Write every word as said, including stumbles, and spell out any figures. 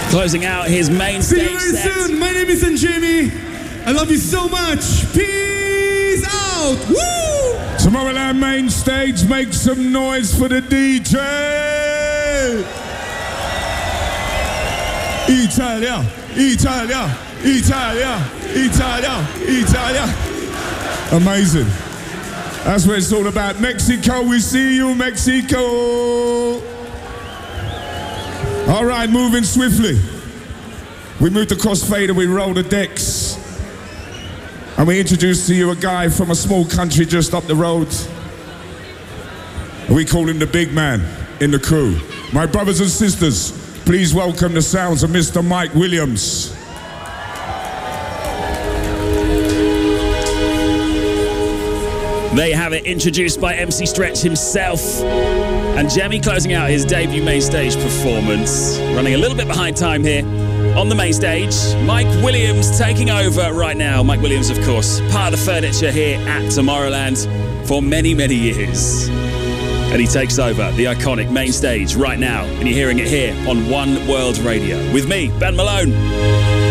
Closing out his main See stage you very set. soon. My name is Jamie. I love you so much. Peace out. Woo! Tomorrowland main stage, make some noise for the D J. Italia, Italia, Italia, Italia, Italia. Amazing. That's what it's all about. Mexico, we see you, Mexico. All right, moving swiftly. We moved across fader, we roll the decks. And we introduce to you a guy from a small country just up the road. We call him the big man in the crew. My brothers and sisters, please welcome the sounds of Mister Mike Williams. There you have it, introduced by M C Stretch himself. And Jemmy closing out his debut main stage performance. Running a little bit behind time here on the main stage. Mike Williams taking over right now. Mike Williams, of course, part of the furniture here at Tomorrowland for many, many years. And he takes over the iconic main stage right now. And you're hearing it here on One World Radio. With me, Ben Malone.